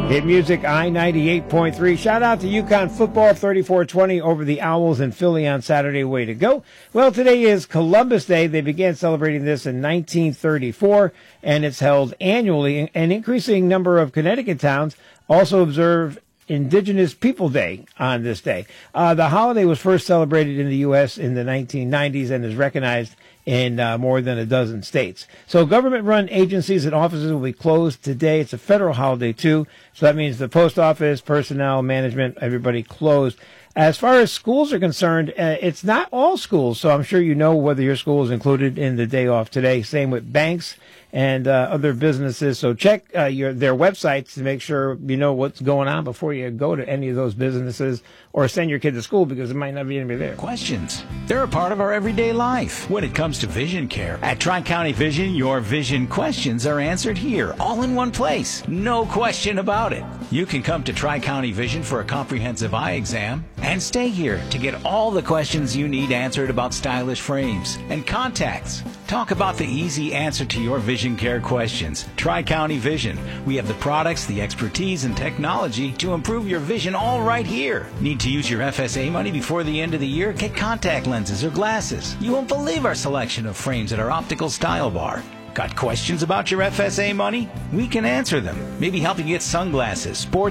Hit Music I-98.3. Shout out to UConn football 34-20 over the Owls in Philly on Saturday. Way to go. Well, today is Columbus Day. They began celebrating this in 1934, and it's held annually. An increasing number of Connecticut towns also observe Indigenous People Day on this day. The holiday was first celebrated in the U.S. in the 1990s and is recognized in more than a dozen states. So government-run agencies and offices will be closed today. It's a federal holiday, too. So that means the post office, personnel, management, everybody closed. As far as schools are concerned, it's not all schools, so I'm sure you know whether your school is included in the day off today. Same with banks and other businesses. So check their websites to make sure you know what's going on before you go to any of those businesses or send your kid to school, because there might not be anybody there. Questions. They're a part of our everyday life. When it comes to vision care, at Tri-County Vision, your vision questions are answered here, all in one place. No question about it. You can come to Tri-County Vision for a comprehensive eye exam and stay here to get all the questions you need answered about stylish frames and contacts. Talk about the easy answer to your vision care questions. Tri-County Vision. We have the products, the expertise, and technology to improve your vision all right here. Need to use your FSA money before the end of the year? Get contact lenses or glasses. You won't believe our selection of frames at our optical style bar. Got questions about your FSA money? We can answer them. Maybe help you get sunglasses, sports